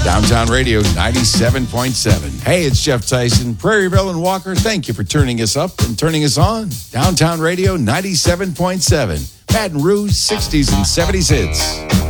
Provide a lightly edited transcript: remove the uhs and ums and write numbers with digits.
Downtown Radio 97.7. Hey, it's Jeff Tyson, Prairieville and Walker. Thank you for turning us up and turning us on. Downtown Radio 97.7. Baton Rouge 60s and 70s hits.